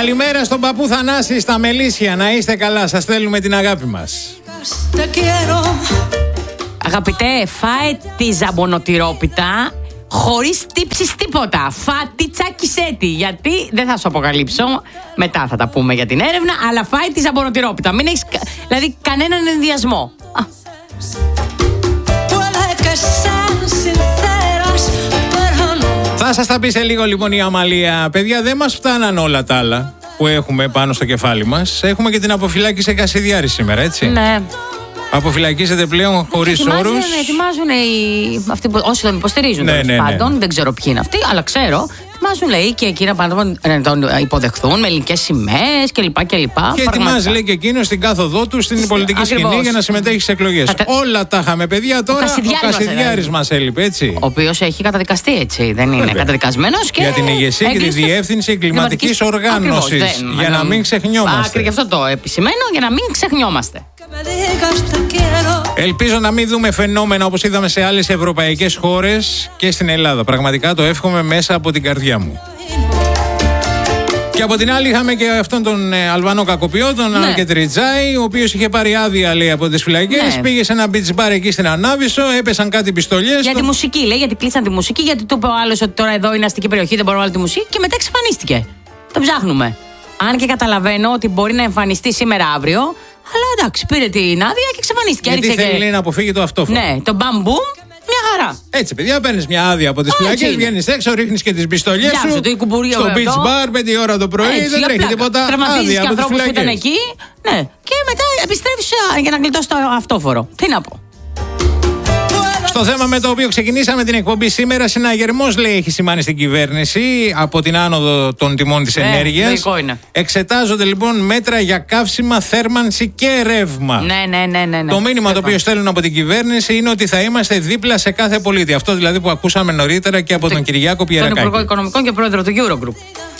Καλημέρα στον παππού Θανάση στα Μελίσια. Να είστε καλά, σας στέλνουμε την αγάπη μας. Αγαπητέ, φάε τη ζαμπονοτυρόπιτα χωρίς τύψεις τίποτα. Φάτη τσακισέτη. Γιατί δεν θα σου αποκαλύψω, μετά θα τα πούμε για την έρευνα, αλλά φάε τη ζαμπονοτυρόπιτα. Μην έχεις δηλαδή κανέναν ενδιασμό. Θα σας τα πει σε λίγο λοιπόν η Αμαλία. Παιδιά, δεν μας φτάναν όλα τα άλλα που έχουμε πάνω στο κεφάλι μας. Έχουμε και την αποφυλάκηση σε Κασιδιάρη σήμερα, έτσι. Ναι. Αποφυλακίζεται πλέον χωρίς όρους. Ετοιμάζουν αυτοί όσοι τον υποστηρίζουν. Ναι. Πάντων, δεν ξέρω ποιοι είναι αυτοί, αλλά ξέρω. Ετοιμάζουν, λέει, και εκείνα πάνω να τον υποδεχθούν με ελληνικές σημαίες κλπ. Και ετοιμάζει, λέει, και εκείνος στην κάθοδό του στην πολιτική σκηνή για να συμμετέχει στις εκλογές. Όλα τα είχαμε, παιδιά. Τώρα ο Κασιδιάρης μας έλειπε, έτσι. Ο οποίος έχει καταδικαστεί, έτσι. Δεν είναι καταδικασμένος. Για την ηγεσία και τη διεύθυνση εγκληματικής οργάνωσης. Για να μην ξεχνιόμαστε. Ακριβώς αυτό το επισημαίνω, για να μην ξεχνιόμαστε. Ελπίζω να μην δούμε φαινόμενα όπως είδαμε σε άλλες ευρωπαϊκές χώρες και στην Ελλάδα. Πραγματικά το εύχομαι μέσα από την καρδιά μου. Και από την άλλη είχαμε και αυτόν τον Αλβανό κακοποιό, τον Άλκετ Ριτζάη, ο οποίος είχε πάρει άδεια, λέει, από τις φυλακές. Πήγε σε ένα beach bar εκεί στην Ανάβησο, έπεσαν κάτι πιστολιές. Για τη μουσική, λέει, γιατί κλείσαν τη μουσική, γιατί του είπε ο άλλος ότι τώρα εδώ είναι αστική περιοχή, δεν μπορούμε να βάλουμε τη μουσική, και μετά εξαφανίστηκε. Το ψάχνουμε. Αν και καταλαβαίνω ότι μπορεί να εμφανιστεί σήμερα αύριο. Αλλά εντάξει, πήρε την άδεια και εξαφανίστηκε. Γιατί θέλει να αποφύγει το αυτόφορο. Ναι, το μπαμπούμ, μια χαρά. Έτσι, παιδιά, παίρνεις μια άδεια από τις φυλακές, βγαίνεις έξω, ρίχνεις και τις πιστολιές σου. Στο beach bar, 5 ώρα το πρωί, δεν τρέχει τίποτα. Τραυματίζεις και ανθρώπους που ήταν εκεί. Ναι, και μετά επιστρέφεις για να γλιτώσεις το αυτόφορο. Τι να πω. Στο θέμα με το οποίο ξεκινήσαμε την εκπομπή σήμερα, συναγερμός, λέει, έχει σημάνει στην κυβέρνηση από την άνοδο των τιμών της ενέργειας. Εξετάζονται λοιπόν μέτρα για καύσιμα, θέρμανση και ρεύμα. Ναι. Το μήνυμα το οποίο στέλνουν από την κυβέρνηση είναι ότι θα είμαστε δίπλα σε κάθε πολίτη. Αυτό δηλαδή που ακούσαμε νωρίτερα και από τον Κυριάκο Πιερακάκη. Τον Υπουργό Οικονομικών και πρόεδρο του Eurogroup.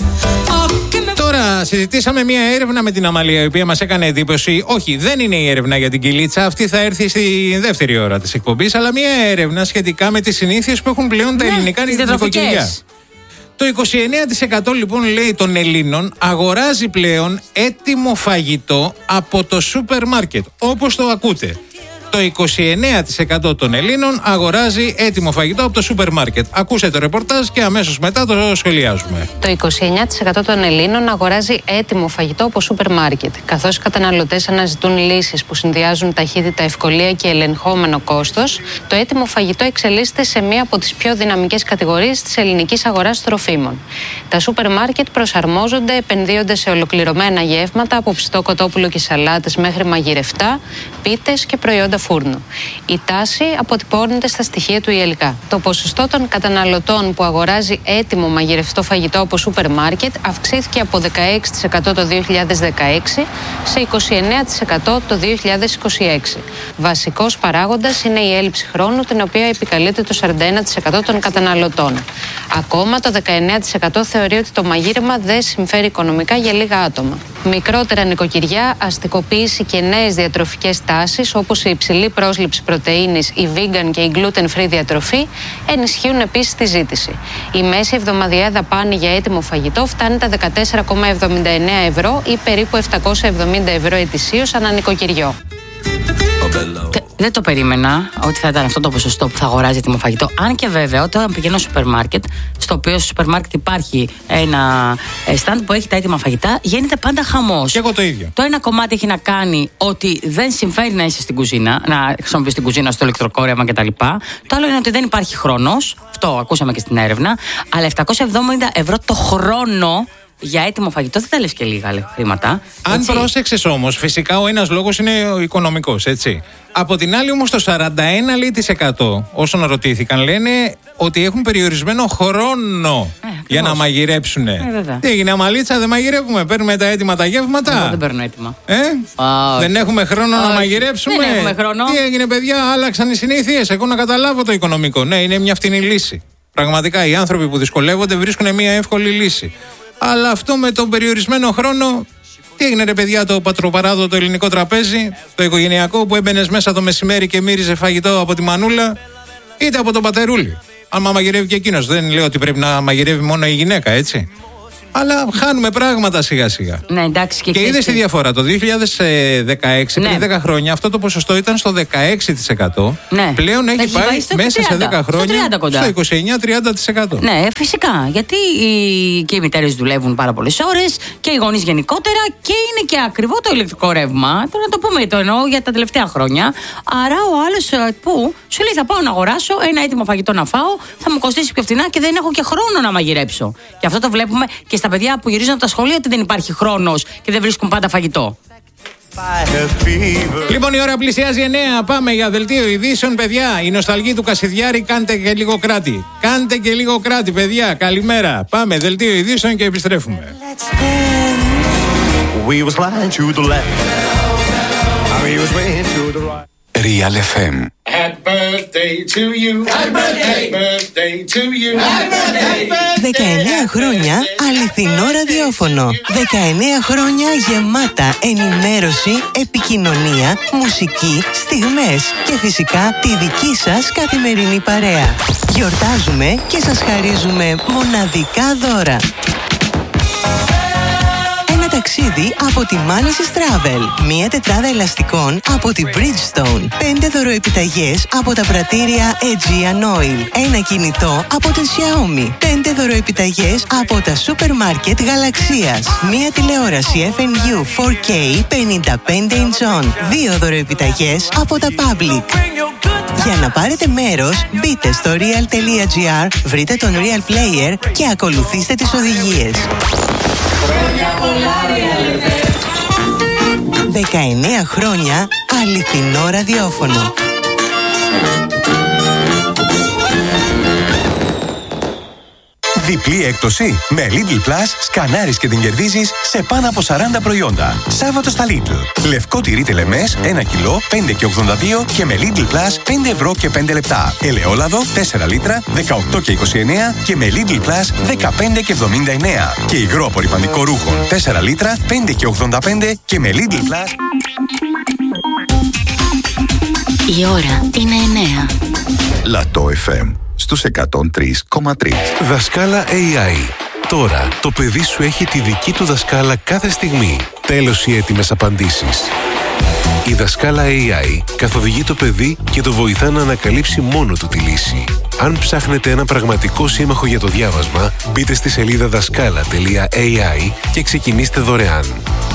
Τώρα συζητήσαμε μια έρευνα με την Αμαλία, η οποία μας έκανε εντύπωση. Όχι, δεν είναι η έρευνα για την Κιλίτσα, αυτή θα έρθει στη δεύτερη ώρα της εκπομπής, αλλά μια έρευνα σχετικά με τις συνήθειες που έχουν πλέον τα ελληνικά νοικοκυριά. Το 29% λοιπόν, λέει, των Ελλήνων αγοράζει πλέον έτοιμο φαγητό από το σούπερ μάρκετ, όπως το ακούτε. Το 29% των Ελλήνων αγοράζει έτοιμο φαγητό από το σούπερ μάρκετ. Ακούσε το ρεπορτάζ και αμέσως μετά το σχολιάζουμε. Το 29% των Ελλήνων αγοράζει έτοιμο φαγητό από σούπερ μάρκετ. Καθώς οι καταναλωτές αναζητούν λύσεις που συνδυάζουν ταχύτητα, ευκολία και ελεγχόμενο κόστος, το έτοιμο φαγητό εξελίσσεται σε μία από τις πιο δυναμικές κατηγορίες της ελληνικής αγοράς τροφίμων. Τα σούπερ μάρκετ προσαρμόζονται επενδύοντας σε ολοκληρωμένα γεύματα από ψητό κοτόπουλο και σαλάτες μέχρι μαγειρευτά, πίτες και προϊόντα φούρνου. Η τάση αποτυπώνεται στα στοιχεία του ΙΕΛΚΑ. Το ποσοστό των καταναλωτών που αγοράζει έτοιμο μαγειρευτό φαγητό από σούπερ μάρκετ αυξήθηκε από 16% το 2016 σε 29% το 2026. Βασικός παράγοντας είναι η έλλειψη χρόνου, την οποία επικαλείται το 41% των καταναλωτών. Ακόμα το 19% θεωρεί ότι το μαγείρεμα δεν συμφέρει οικονομικά για λίγα άτομα. Μικρότερα νοικοκυριά, αστικοποίηση και νέες διατροφικές τάσεις, όπως η υψηλή πρόσληψη πρωτεΐνης, η vegan και η gluten-free διατροφή, ενισχύουν επίσης τη ζήτηση. Η μέση εβδομαδιαία δαπάνη για έτοιμο φαγητό φτάνει τα 14,79 ευρώ ή περίπου 770 ευρώ ετησίως ανά νοικοκυριό. Δεν το περίμενα ότι θα ήταν αυτό το ποσοστό που θα αγοράζει έτοιμο φαγητό. Αν και βέβαια όταν πηγαίνω στο σούπερ μάρκετ, στο οποίο στο σούπερ μάρκετ υπάρχει ένα stand που έχει τα έτοιμα φαγητά, γίνεται πάντα χαμός. Και εγώ το ίδιο. Το ένα κομμάτι έχει να κάνει ότι δεν συμφέρει να είσαι στην κουζίνα, να χρησιμοποιείς την κουζίνα στο ηλεκτροκόρευμα κτλ. Το άλλο είναι ότι δεν υπάρχει χρόνος. Αυτό ακούσαμε και στην έρευνα. Αλλά 770 ευρώ το χρόνο για έτοιμο φαγητό δεν τα λες και λίγα χρήματα. Αν πρόσεξες όμως, φυσικά ο ένας λόγος είναι ο οικονομικός, έτσι. Από την άλλη όμως το 41% όσων ρωτήθηκαν λένε ότι έχουν περιορισμένο χρόνο για να μαγειρέψουν. Τι έγινε, Αμαλίτσα, δεν μαγειρεύουμε, παίρνουμε τα έτοιμα τα γεύματα. Εγώ δεν παίρνω έτοιμα. Δεν έχουμε χρόνο να μαγειρέψουμε. Δεν έχουμε χρόνο. Τι έγινε, παιδιά, άλλαξαν οι συνήθειες. Εγώ να καταλάβω το οικονομικό. Ναι, είναι μια φτηνή λύση. Πραγματικά οι άνθρωποι που δυσκολεύονται βρίσκουν μια εύκολη λύση. Αλλά αυτό με τον περιορισμένο χρόνο, τι έγινε, ρε παιδιά, το πατροπαράδοτο ελληνικό τραπέζι, το οικογενειακό, που έμπαινες μέσα το μεσημέρι και μύριζε φαγητό από τη μανούλα, είτε από τον πατερούλη. Αν μαγειρεύει και εκείνος. Δεν λέω ότι πρέπει να μαγειρεύει μόνο η γυναίκα, έτσι. Αλλά χάνουμε πράγματα σιγά σιγά. Ναι, εντάξει, και είδες τη διαφορά. Το 2016, πριν 10 χρόνια, αυτό το ποσοστό ήταν στο 16%. Ναι. Πλέον έχει πάει μέσα σε 10 χρόνια στο 29-30%. Ναι, φυσικά. Γιατί και οι μητέρες δουλεύουν πάρα πολλές ώρες και οι γονείς γενικότερα και είναι και ακριβό το ηλεκτρικό ρεύμα. Τώρα να το πούμε, το εννοώ για τα τελευταία χρόνια. Άρα ο άλλος που σου λέει θα πάω να αγοράσω ένα έτοιμο φαγητό να φάω, θα μου κοστίσει πιο φθηνά και δεν έχω και χρόνο να μαγειρέψω. Και αυτό το βλέπουμε και στα παιδιά που γυρίζουν από τα σχολεία, ότι δεν υπάρχει χρόνος και δεν βρίσκουν πάντα φαγητό. Λοιπόν, η ώρα πλησιάζει 9. Πάμε για δελτίο ειδήσεων, παιδιά. Η νοσταλγή του Κασιδιάρη, κάντε και λίγο κράτη. Κάντε και λίγο κράτη, παιδιά. Καλημέρα. Πάμε, δελτίο ειδήσεων και επιστρέφουμε. Real FM. Happy birthday to you. Happy birthday to you. Happy birthday. 19 χρόνια αληθινό ραδιόφωνο. 19 χρόνια γεμάτα ενημέρωση, επικοινωνία, μουσική, στιγμές και φυσικά τη δική σας καθημερινή παρέα. Γιορτάζουμε και σας χαρίζουμε μοναδικά δώρα. Ένα ταξίδι από τη Manesis Travel. Μία τετράδα ελαστικών από τη Bridgestone. 5 δωροεπιταγές από τα πρατήρια Aegean Oil. Ένα κινητό από την Xiaomi. 5 δωροεπιταγές από τα σούπερ μάρκετ Γαλαξίας. Μία τηλεόραση FNU 4K 55 inch. 2 δωροεπιταγές από τα Public. Για να πάρετε μέρος, μπείτε στο real.gr, βρείτε τον Real Player και ακολουθήστε τις οδηγίες. 19 χρόνια αληθινό ραδιόφωνο. Διπλή έκπτωση. Με Lidl Plus σκανάρεις και την κερδίζεις σε πάνω από 40 προϊόντα. Σάββατο στα Lidl. Λευκό τυρί τελεμές 1 κιλό 5,82 και με Lidl Plus 5 ευρώ και 5 λεπτά. Ελαιόλαδο 4 λίτρα 18,29 και με Lidl Plus 15,79. Και υγρό απορρυπαντικό ρούχο 4 λίτρα 5,85 και με Lidl Plus. Η ώρα είναι 9. Λατό FM στους 103,3. Δασκάλα AI. Τώρα το παιδί σου έχει τη δική του δασκάλα κάθε στιγμή. Τέλος οι έτοιμες απαντήσεις. Η δασκάλα AI καθοδηγεί το παιδί και το βοηθά να ανακαλύψει μόνο του τη λύση. Αν ψάχνετε ένα πραγματικό σύμμαχο για το διάβασμα, μπείτε στη σελίδα δασκάλα.ai και ξεκινήστε δωρεάν.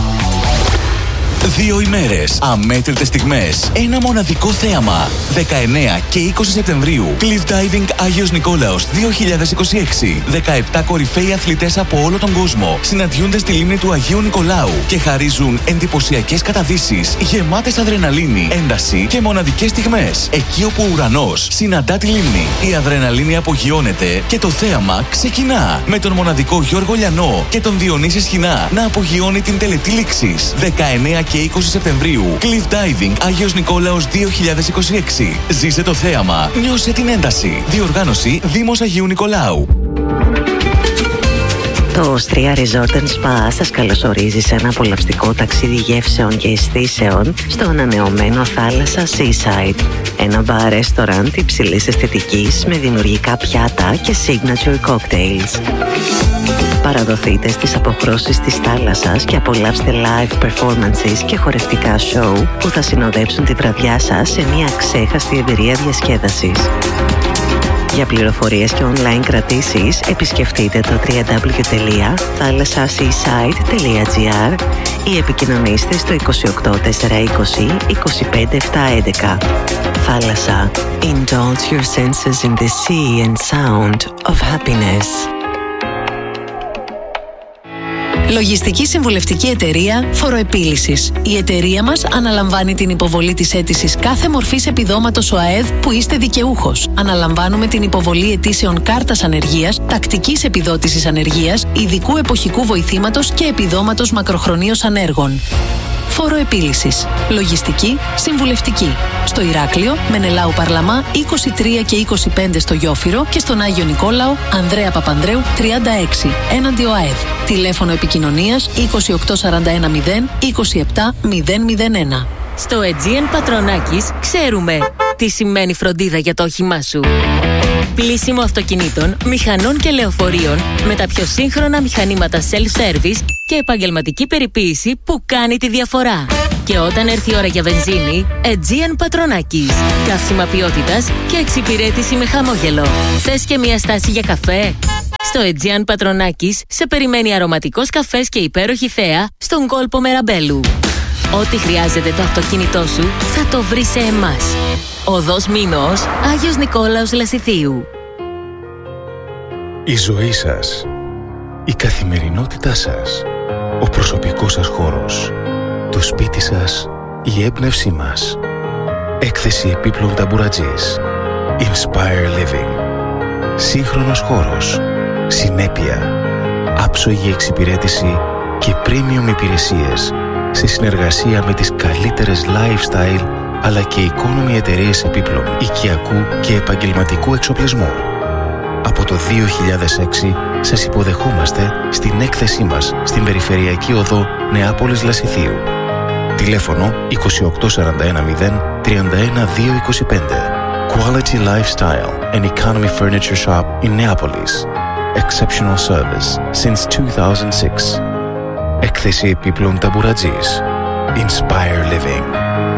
2 ημέρες, αμέτρητες στιγμές, ένα μοναδικό θέαμα. 19 και 20 Σεπτεμβρίου, Cliff Diving Άγιος Νικόλαος 2026. 17 κορυφαίοι αθλητές από όλο τον κόσμο συναντιούνται στη λίμνη του Αγίου Νικολάου και χαρίζουν εντυπωσιακές καταδύσεις, γεμάτες αδρεναλίνη, ένταση και μοναδικές στιγμές. Εκεί όπου ο ουρανός συναντά τη λίμνη, η αδρεναλίνη απογειώνεται και το θέαμα ξεκινά. Με τον μοναδικό Γιώργο Λιανό και τον Διονύση Σχοινά να απογειώνει την τελετή λήξης. 19 και 20 Σεπτεμβρίου, Cliff Diving Άγιος Νικόλαος 2026. Ζήσε το θέαμα, νιώσε την ένταση. Διοργάνωση Δήμος Αγίου Νικολάου. Το Austria Resort Spa σας καλωσορίζει σε ένα απολαυστικό ταξίδι γεύσεων και αισθήσεων στο ανανεωμένο θάλασσα Seaside. Ένα μπαρ ρεστοραντ υψηλής αισθητικής με δημιουργικά πιάτα και signature cocktails. Παραδοθείτε στις αποχρώσεις της θάλασσας και απολαύστε live performances και χορευτικά show που θα συνοδέψουν τη βραδιά σας σε μια αξέχαστη εμπειρία διασκέδασης. Για πληροφορίες και online κρατήσεις επισκεφτείτε το www.thalassaseaside.gr ή επικοινωνήστε στο 28 420 25 711. Θάλασσα. Indulge your senses in the sea and sound of happiness. Λογιστική συμβουλευτική εταιρεία Φοροεπίλυσης. Η εταιρεία μας αναλαμβάνει την υποβολή της αίτησης κάθε μορφής επιδόματος ΟΑΕΔ που είστε δικαιούχος. Αναλαμβάνουμε την υποβολή αιτήσεων κάρτας ανεργίας, τακτικής επιδότησης ανεργίας, ειδικού εποχικού βοηθήματος και επιδόματος μακροχρονίως ανέργων. Φοροεπίλυσης. Λογιστική, συμβουλευτική. Στο Ηράκλειο, Μενελάου Παρλαμά 23 και 25 στο Γιόφυρο και στον Άγιο Νικόλαο, Ανδρέα Παπανδρέου 36, έναντι ΟΑΕΔ. Τηλέφωνο επικοινωνίας 28410 27001. Στο Aegean Πατρονάκης ξέρουμε τι σημαίνει φροντίδα για το όχημά σου. Πλύσιμο αυτοκινήτων, μηχανών και λεωφορείων με τα πιο σύγχρονα μηχανήματα self-service και επαγγελματική περιποίηση που κάνει τη διαφορά. Και όταν έρθει η ώρα για βενζίνη, Aegean Πατρονάκης. Καύσιμα ποιότητας και εξυπηρέτηση με χαμόγελο. Θες και μια στάση για καφέ? Στο Aegean Πατρονάκης σε περιμένει αρωματικός καφές και υπέροχη θέα στον κόλπο Μεραμπέλου. Ό,τι χρειάζεται το αυτοκίνητό σου θα το βρει σε εμάς. Οδός Μήνος, Άγιος Νικόλαος Λασιθίου. Η ζωή σας, η καθημερινότητά σας, ο προσωπικός σας χώρος, το σπίτι σας, η έμπνευσή μας. Έκθεση επίπλων ταμπουρατζής. Inspire Living. Σύγχρονος χώρος, συνέπεια, άψογη εξυπηρέτηση και premium υπηρεσίες σε συνεργασία με τις καλύτερες lifestyle αλλά και economy εταιρείες επίπλων οικιακού και επαγγελματικού εξοπλισμού. Από το 2006 σας υποδεχόμαστε στην έκθεσή μας στην Περιφερειακή Οδό Νεάπολης Λασιθίου. Τηλέφωνο 28410 31225. Quality Lifestyle and Economy Furniture Shop in Neapolis. Exceptional service since 2006. Έκθεση επίπλων ταμπουρατζής. Inspire Living.